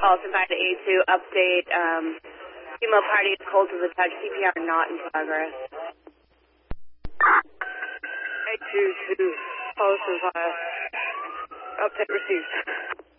Paulson 5 to A2, update, female party is cold to the touch, CPR not in progress. A2 to Paulson 5, update received.